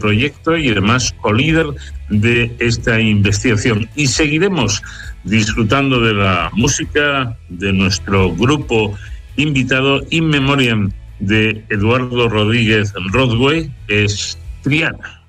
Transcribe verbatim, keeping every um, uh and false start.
proyecto y además co-líder de esta investigación. Y seguiremos disfrutando de la música de nuestro grupo invitado in memoriam de Eduardo Rodríguez Rodway, es Triana.